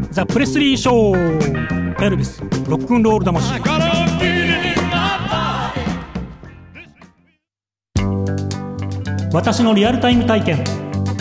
ザ・プレスリーショー。エルビスロックンロール魂。私のリアルタイム体験。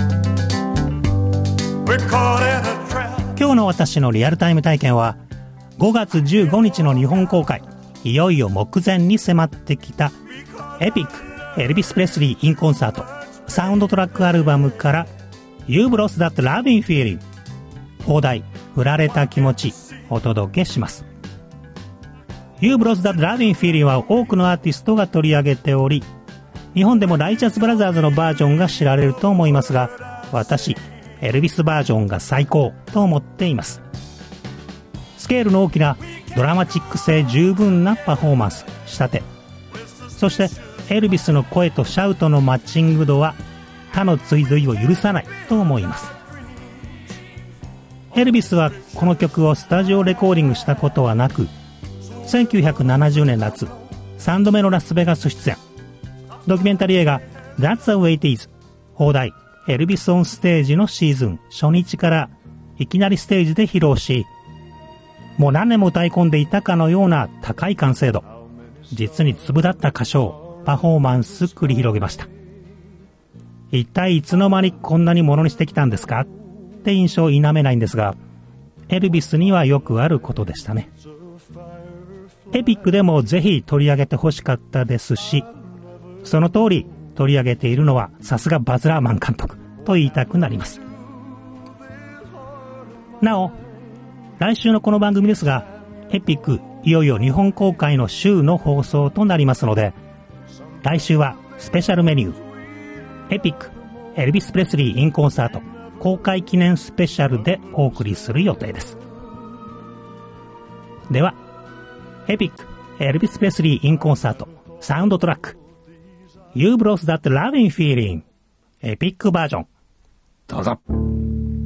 今日の私のリアルタイム体験は5月15日の日本公開、いよいよ目前に迫ってきたエピックエルビス・プレスリー・イン・コンサートサウンドトラックアルバムからYou've Lost That Loving Feeling、 放題振られた気持ちお届けします。 You've Lost That Loving Feeling は多くのアーティストが取り上げており、日本でもライチャスブラザーズのバージョンが知られると思いますが、私エルビスバージョンが最高と思っています。スケールの大きなドラマチック性十分なパフォーマンス仕立て、そしてエルビスの声とシャウトのマッチング度は他の追随を許さないと思います。エルビスはこの曲をスタジオレコーディングしたことはなく、1970年夏3度目のラスベガス出演、ドキュメンタリー映画 That's the Way It Is、 放題エルビスオンステージのシーズン初日からいきなりステージで披露し、もう何年も歌い込んでいたかのような高い完成度、実に粒立った歌唱パフォーマンス繰り広げました。一体いつの間にこんなにものにしてきたんですかって印象を否めないんですが、エルビスにはよくあることでしたね。エピックでもぜひ取り上げてほしかったですし、その通り取り上げているのはさすがバズ・ラーマン監督と言いたくなります。なお、来週のこの番組ですが、エピックいよいよ日本公開の週の放送となりますので、来週はスペシャルメニューエピックエルビス・プレスリー・イン・コンサート公開記念スペシャルでお送りする予定です。ではエピックエルビス・プレスリー・イン・コンサートサウンドトラック You've Lost That Loving Feeling エピックバージョン、どうぞ。